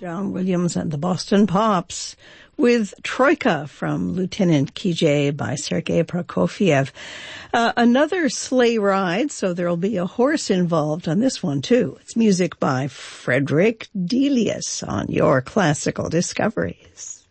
John Williams and the Boston Pops with Troika from Lieutenant Kijé by Sergei Prokofiev. Another sleigh ride, so there'll be a horse involved on this one too. It's music by Frederick Delius on your Classical Discoveries.